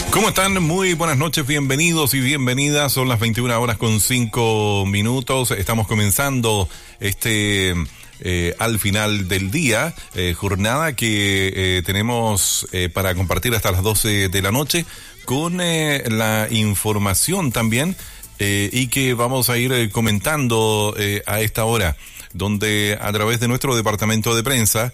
¿Cómo están? Muy buenas noches, bienvenidos y bienvenidas. Son las 21:05. Estamos comenzando al final del día, jornada que tenemos para compartir hasta las 12 de la noche con la información también y que vamos a ir comentando a esta hora, donde a través de nuestro departamento de prensa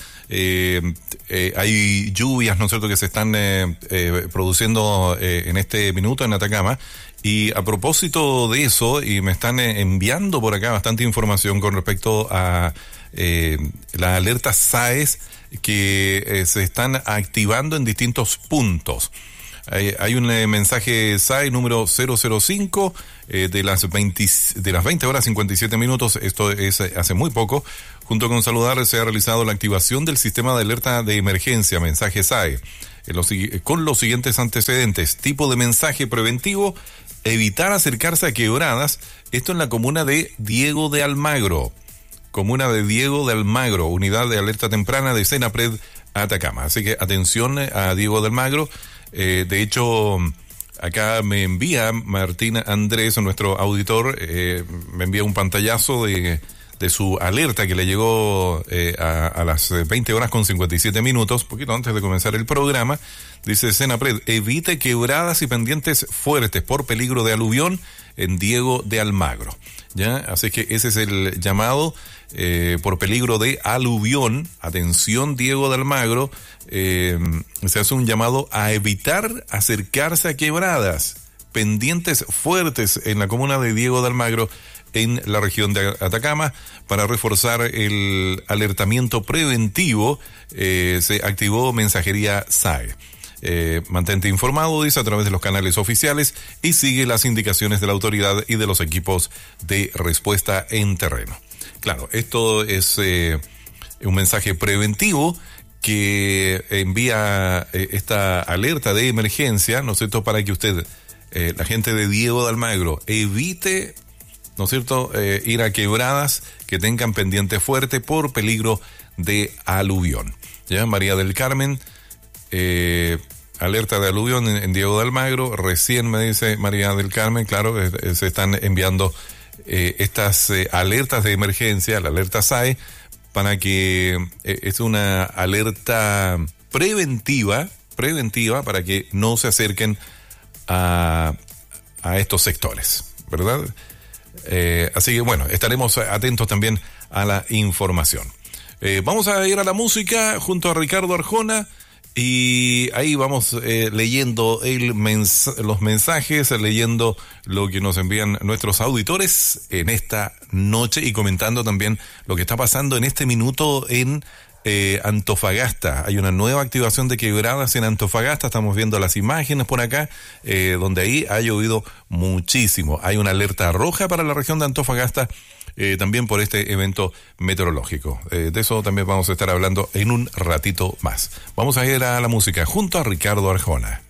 hay lluvias, ¿no es cierto?, que se están produciendo en este minuto en Atacama. Y a propósito de eso, y me están enviando por acá bastante información con respecto a las alertas SAES que se están activando en distintos puntos. Hay un mensaje SAE número 005 de las 20 horas 57 minutos, esto es hace muy poco. Junto con saludar, se ha realizado la activación del sistema de alerta de emergencia, mensaje SAE, con los siguientes antecedentes: tipo de mensaje preventivo, evitar acercarse a quebradas, esto en la comuna de Diego de Almagro. Comuna de Diego de Almagro, unidad de alerta temprana de Senapred Atacama. Así que atención a Diego de Almagro. De hecho, acá me envía Martín Andrés, nuestro auditor, me envía un pantallazo de su alerta que le llegó a las 20 horas con 57 minutos, poquito antes de comenzar el programa. Dice: Senapred, evite quebradas y pendientes fuertes por peligro de aluvión en Diego de Almagro. ¿Ya? Así que ese es el llamado, por peligro de aluvión. Atención, Diego de Almagro. Se hace un llamado a evitar acercarse a quebradas, pendientes fuertes en la comuna de Diego de Almagro, en la región de Atacama. Para reforzar el alertamiento preventivo, se activó mensajería SAE. Mantente informado, dice, a través de los canales oficiales y sigue las indicaciones de la autoridad y de los equipos de respuesta en terreno. Claro, esto es un mensaje preventivo que envía esta alerta de emergencia, ¿no es cierto?, para que usted, la gente de Diego de Almagro, evite, ¿no es cierto?, ir a quebradas que tengan pendiente fuerte por peligro de aluvión. ¿Ya? María del Carmen, alerta de aluvión en Diego de Almagro. Recién me dice María del Carmen, claro, se están enviando estas alertas de emergencia, la alerta SAE, para que es una alerta preventiva para que no se acerquen a estos sectores, ¿verdad? Así que bueno, estaremos atentos también a la información. Vamos a ir a la música junto a Ricardo Arjona y ahí vamos leyendo los mensajes, leyendo lo que nos envían nuestros auditores en esta noche y comentando también lo que está pasando en este minuto en Antofagasta. Hay una nueva activación de quebradas en Antofagasta. Estamos viendo las imágenes por acá, donde ahí ha llovido muchísimo. Hay una alerta roja para la región de Antofagasta, también por este evento meteorológico. De eso también vamos a estar hablando en un ratito más. Vamos a ir a la música junto a Ricardo Arjona.